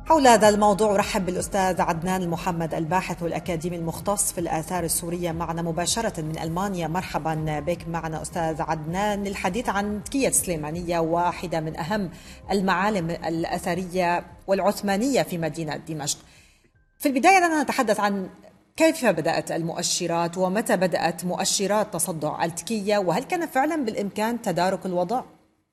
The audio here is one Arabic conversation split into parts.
حول هذا الموضوع أرحب بالأستاذ عدنان المحمد، الباحث والأكاديمي المختص في الآثار السورية، معنا مباشرة من ألمانيا. مرحبا بك معنا أستاذ عدنان للحديث عن تكية سليمانية، واحدة من أهم المعالم الأثرية والعثمانية في مدينة دمشق. في البداية لنا نتحدث عن كيف بدأت المؤشرات ومتى بدأت مؤشرات تصدع التكية، وهل كان فعلا بالإمكان تدارك الوضع؟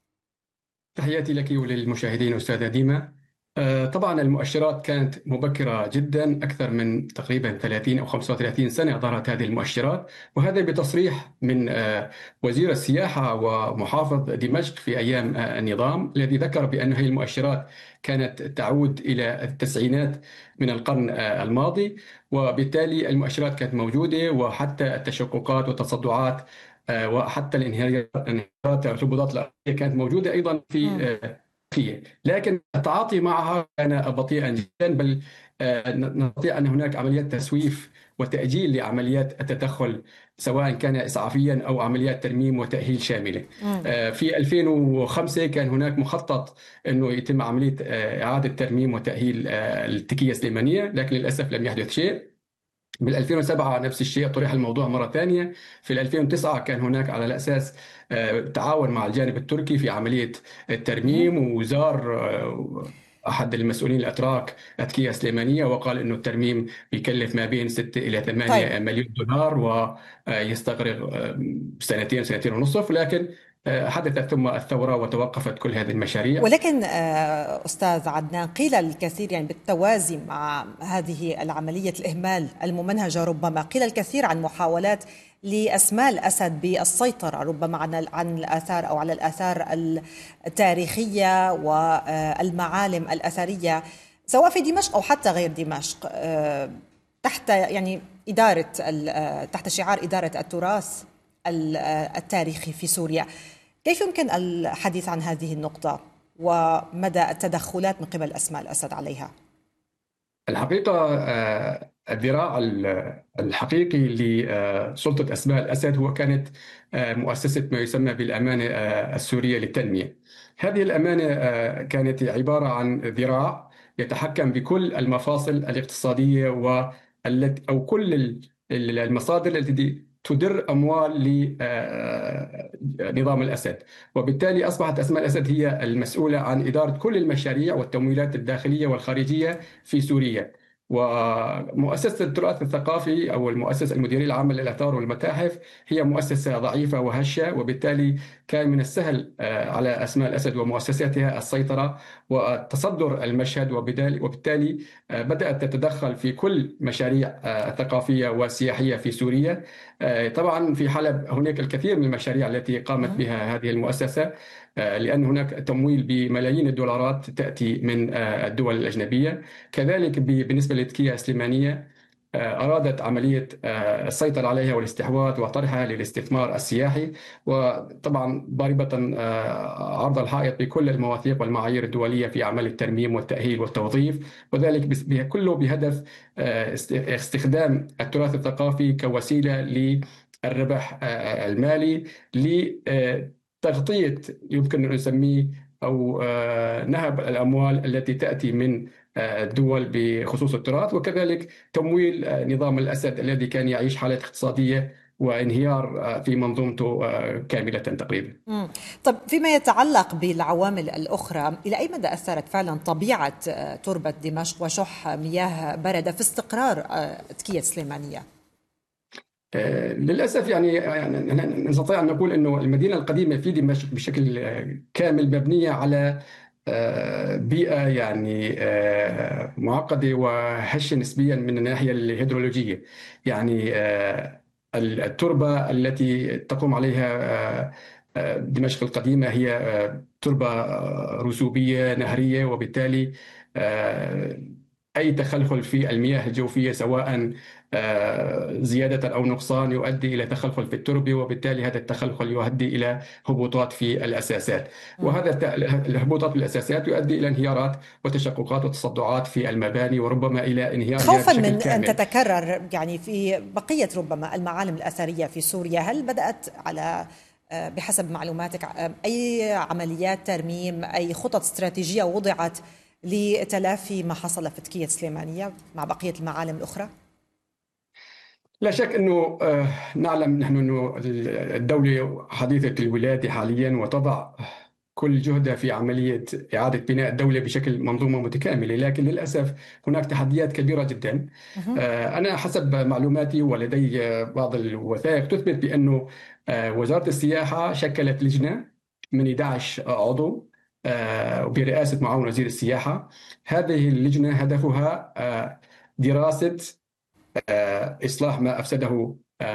تحياتي لك وللمشاهدين أستاذة ديما. طبعا المؤشرات كانت مبكرة جدا، أكثر من تقريبا 30 أو 35 سنة ظهرت هذه المؤشرات، وهذا بتصريح من وزير السياحة ومحافظ دمشق في أيام النظام، الذي ذكر بأن هذه المؤشرات كانت تعود إلى التسعينات من القرن الماضي، وبالتالي المؤشرات كانت موجودة، وحتى التشققات والتصدعات وحتى الانهيارات الهبوطات الأرضية كانت موجودة أيضا في لكن التعاطي معها كان بطيئا جدا، بل نستطيع أن هناك عمليات تسويف وتأجيل لعمليات التدخل، سواء كان إسعافيا أو عمليات ترميم وتأهيل شاملة. في 2005 كان هناك مخطط أنه يتم عملية إعادة ترميم وتأهيل التكية السليمانية، لكن للأسف لم يحدث شيء. بال 2007 نفس الشيء، طرح الموضوع مرة ثانية. في 2009 كان هناك على الأساس تعاون مع الجانب التركي في عملية الترميم، وزار أحد المسؤولين الأتراك أتكية سليمانية وقال أنه الترميم يكلف ما بين 6 إلى طيب، 8 مليون دولار ويستغرق سنتين سنتين ونصف، لكن حدثت ثم الثورة وتوقفت كل هذه المشاريع. ولكن أستاذ عدنان، قيل الكثير يعني بالتوازي مع هذه العملية الإهمال الممنهجة، ربما قيل الكثير عن محاولات لأسماء الأسد بالسيطرة ربما عن الآثار أو على الآثار التاريخية والمعالم الأثرية، سواء في دمشق أو حتى غير دمشق، تحت يعني تحت شعار إدارة التراث التاريخي في سوريا. كيف يمكن الحديث عن هذه النقطة ومدى التدخلات من قبل أسماء الأسد عليها؟ الحقيقة الذراع الحقيقي لسلطة أسماء الأسد هو كانت مؤسسة ما يسمى بالأمانة السورية للتنمية. هذه الأمانة كانت عبارة عن ذراع يتحكم بكل المفاصل الاقتصادية أو كل المصادر التي تدر أموال لنظام الأسد، وبالتالي أصبحت أسماء الأسد هي المسؤولة عن إدارة كل المشاريع والتمويلات الداخلية والخارجية في سوريا. ومؤسسة التراث الثقافي أو المؤسسة المديرية العامة للآثار والمتاحف هي مؤسسة ضعيفة وهشة، وبالتالي كان من السهل على أسماء الأسد ومؤسساتها السيطرة وتصدر المشهد، وبالتالي بدأت تتدخل في كل مشاريع ثقافية وسياحية في سوريا. طبعا في حلب هناك الكثير من المشاريع التي قامت بها هذه المؤسسة، لأن هناك تمويل بملايين الدولارات تأتي من الدول الأجنبية. كذلك بالنسبة لتركيا السليمانية، أرادت عملية السيطرة عليها والاستحواذ وطرحها للاستثمار السياحي، وطبعا ضاربة عرض الحائط بكل المواثيق والمعايير الدولية في أعمال الترميم والتأهيل والتوظيف، وذلك كله بهدف استخدام التراث الثقافي كوسيلة للربح المالي، لتغطية يمكن أن نسميه أو نهب الأموال التي تأتي من الدول بخصوص التراث، وكذلك تمويل نظام الأسد الذي كان يعيش حالة اقتصادية وانهيار في منظومته كاملة تقريبا. طب فيما يتعلق بالعوامل الأخرى، إلى أي مدى أثرت فعلا طبيعة تربة دمشق وشح مياه باردة في استقرار تكية سليمانية؟ للأسف يعني نستطيع أن نقول أنه المدينة القديمة في دمشق بشكل كامل مبنية على بيئة يعني معقدة وهشة نسبيا من الناحية الهيدرولوجية. يعني التربة التي تقوم عليها دمشق القديمة هي تربة رسوبية نهرية، وبالتالي أي تخلخل في المياه الجوفية سواء زيادة أو نقصان يؤدي إلى تخلخل في التربة، وبالتالي هذا التخلخل يؤدي إلى هبوطات في الأساسات، وهذا الهبوطات في الأساسات يؤدي إلى انهيارات وتشققات وتصدعات في المباني، وربما إلى انهيارها خوفا بشكل من أن كامل. تتكرر يعني في بقية ربما المعالم الأثرية في سوريا، هل بدأت على بحسب معلوماتك أي عمليات ترميم، أي خطط استراتيجية وضعت لتلافي ما حصل في تكية سليمانية مع بقية المعالم الأخرى؟ لا شك أنه نعلم نحن أنه الدولة حديثة الولادة حاليا وتضع كل جهدها في عملية إعادة بناء الدولة بشكل منظومة متكاملة، لكن للأسف هناك تحديات كبيرة جدا. أنا حسب معلوماتي ولدي بعض الوثائق تثبت بأنه وزارة السياحة شكلت لجنة من 11 عضو برئاسة معاون وزير السياحة. هذه اللجنة هدفها دراسة إصلاح ما أفسده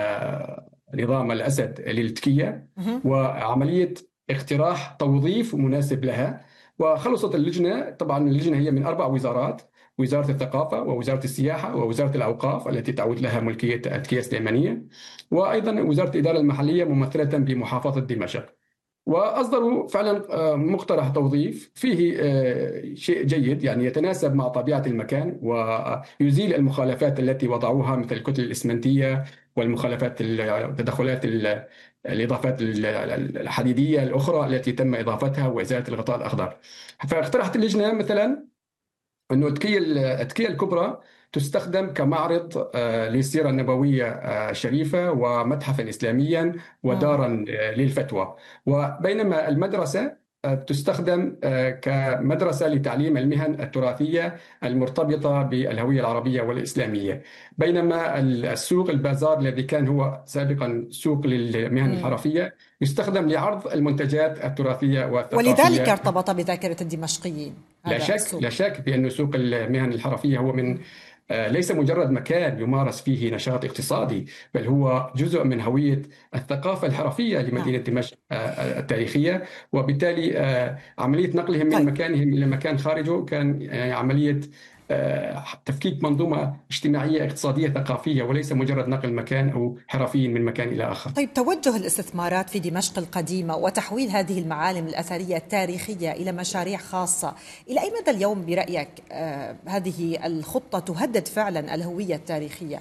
نظام الأسد للتكية وعملية اقتراح توظيف مناسب لها. وخلصت اللجنة، طبعا اللجنة هي من 4 وزارات: وزارة الثقافة ووزارة السياحة ووزارة الأوقاف التي تعود لها ملكية التكية السليمانية، وأيضا وزارة الإدارة المحلية ممثلة بمحافظة دمشق. وأصدروا فعلا مقترح توظيف فيه شيء جيد، يعني يتناسب مع طبيعة المكان ويزيل المخالفات التي وضعوها مثل الكتل الإسمنتية والمخالفات التدخلات الإضافات الحديدية الأخرى التي تم إضافتها وإزالة الغطاء الأخضر. فاقترحت اللجنة مثلا أنه التكية الكبرى تستخدم كمعرض للسيرة النبوية الشريفة ومتحفا إسلاميا ودارا للفتوى، وبينما المدرسة تستخدم كمدرسة لتعليم المهن التراثية المرتبطة بالهوية العربية والإسلامية، بينما السوق البازار الذي كان هو سابقا سوق للمهن الحرفية يستخدم لعرض المنتجات التراثية والثقافية. ولذلك ارتبط بذاكرة الدمشقيين لا هذا شك السوق. لا شك بأن سوق المهن الحرفية هو من ليس مجرد مكان يمارس فيه نشاط اقتصادي، بل هو جزء من هوية الثقافة الحرفية لمدينة دمشق التاريخية. وبالتالي عملية نقلهم من مكانهم إلى مكان خارجه كان عملية تفكيك منظومة اجتماعية اقتصادية ثقافية، وليس مجرد نقل مكان أو حرفي من مكان إلى آخر. طيب، توجه الاستثمارات في دمشق القديمة وتحويل هذه المعالم الأثرية التاريخية إلى مشاريع خاصة، إلى أي مدى اليوم برأيك هذه الخطة تهدد فعلا الهوية التاريخية؟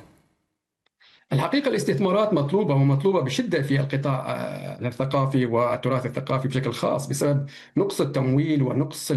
الحقيقة الاستثمارات مطلوبة ومطلوبة بشدة في القطاع الثقافي والتراث الثقافي بشكل خاص بسبب نقص التمويل ونقص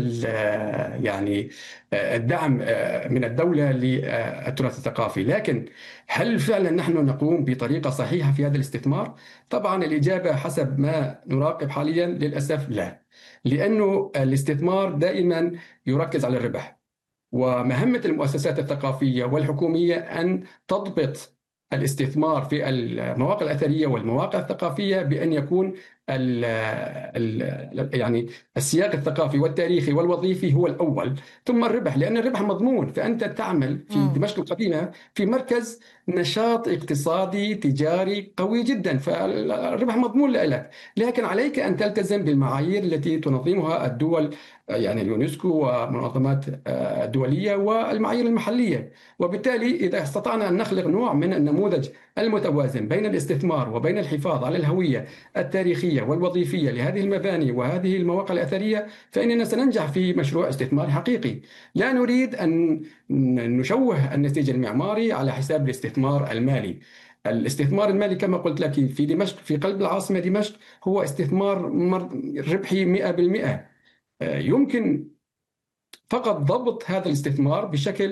يعني الدعم من الدولة للتراث الثقافي. لكن هل فعلا نحن نقوم بطريقة صحيحة في هذا الاستثمار؟ طبعا الإجابة حسب ما نراقب حاليا للأسف لا، لأنه الاستثمار دائما يركز على الربح، ومهمة المؤسسات الثقافية والحكومية أن تضبط الاستثمار في المواقع الأثرية والمواقع الثقافية بأن يكون يعني السياق الثقافي والتاريخي والوظيفي هو الأول، ثم الربح، لأن الربح مضمون. فأنت تعمل في دمشق القديمة في مركز نشاط اقتصادي تجاري قوي جدا، فالربح مضمون لك، لكن عليك أن تلتزم بالمعايير التي تنظمها الدول، يعني اليونسكو ومنظمات الدولية والمعايير المحلية. وبالتالي إذا استطعنا أن نخلق نوع من النموذج المتوازن بين الاستثمار وبين الحفاظ على الهوية التاريخية والوظيفية لهذه المباني وهذه المواقع الأثرية، فإننا سننجح في مشروع استثمار حقيقي. لا نريد أن نشوه النسيج المعماري على حساب الاستثمار المالي. الاستثمار المالي كما قلت لك في دمشق، في قلب العاصمة دمشق، هو استثمار ربحي 100%. يمكن فقط ضبط هذا الاستثمار بشكل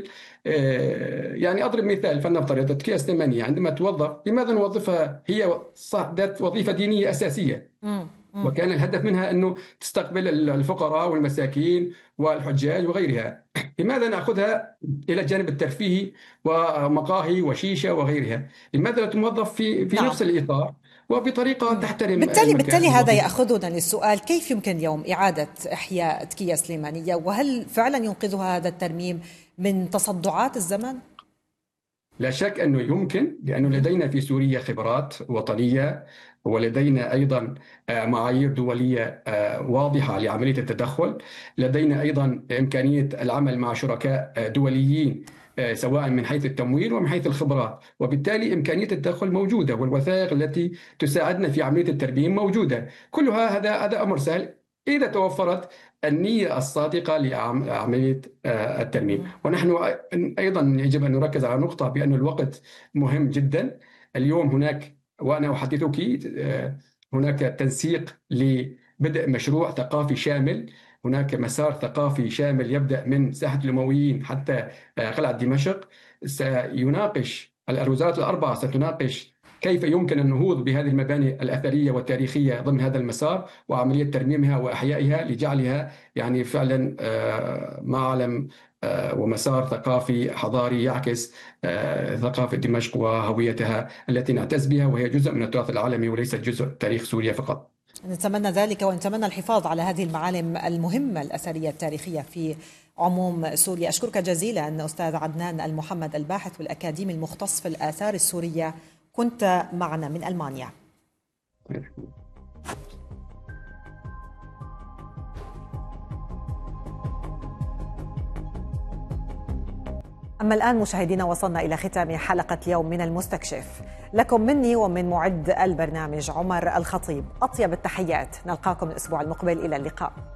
يعني أضرب مثال، فلنفترض التكية السليمانية عندما توظف، لماذا نوظفها؟ هي ذات وظيفة دينية أساسية، وكان الهدف منها أنه تستقبل الفقراء والمساكين والحجاج وغيرها. لماذا نأخذها إلى الجانب الترفيهي ومقاهي وشيشة وغيرها؟ لماذا لا توظف في نفس الإطار وبطريقة تحترم بالتالي هذا يأخذنا للسؤال: كيف يمكن اليوم إعادة إحياء تكية سليمانية؟ وهل فعلا ينقذها هذا الترميم من تصدعات الزمن؟ لا شك أنه يمكن، لأنه لدينا في سوريا خبرات وطنية، ولدينا أيضا معايير دولية واضحة لعملية التدخل. لدينا أيضا إمكانية العمل مع شركاء دوليين سواء من حيث التمويل ومن حيث الخبرات، وبالتالي إمكانية التدخل موجودة، والوثائق التي تساعدنا في عملية الترميم موجودة. كلها هذا أمر سهل إذا توفرت النية الصادقة لعملية الترميم. ونحن أيضا يجب أن نركز على نقطة بأن الوقت مهم جدا. اليوم هناك، وأنا أحدثك، هناك تنسيق لبدء مشروع ثقافي شامل. هناك مسار ثقافي شامل يبدأ من ساحة الأمويين حتى قلعة دمشق. سيناقش الوزارات الأربعة ستناقش كيف يمكن النهوض بهذه المباني الأثرية والتاريخية ضمن هذا المسار وعملية ترميمها وإحيائها لجعلها يعني فعلا معلم ومسار ثقافي حضاري يعكس ثقافة دمشق وهويتها التي نعتز بها، وهي جزء من التراث العالمي وليست جزء تاريخ سوريا فقط. نتمنى ذلك، ونتمنى الحفاظ على هذه المعالم المهمة الأثرية التاريخية في عموم سوريا. أشكرك جزيلا أستاذ عدنان المحمد، الباحث والأكاديمي المختص في الآثار السورية، كنت معنا من ألمانيا. أما الآن مشاهدينا وصلنا إلى ختام حلقة اليوم من المستكشف. لكم مني ومن معد البرنامج عمر الخطيب أطيب التحيات، نلقاكم الأسبوع المقبل، إلى اللقاء.